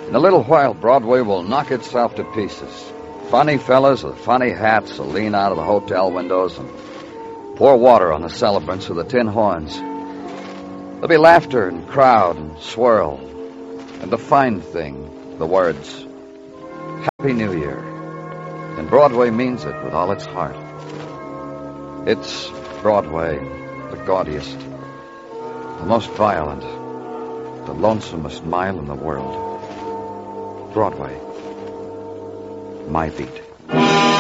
In a little while, Broadway will knock itself to pieces. Funny fellas with funny hats will lean out of the hotel windows and pour water on the celebrants with the tin horns. There'll be laughter and crowd and swirl. And the fine thing, the words, Happy New Year. And Broadway means it with all its heart. It's Broadway, the gaudiest, the most violent, the lonesomest mile in the world. Broadway, my beat.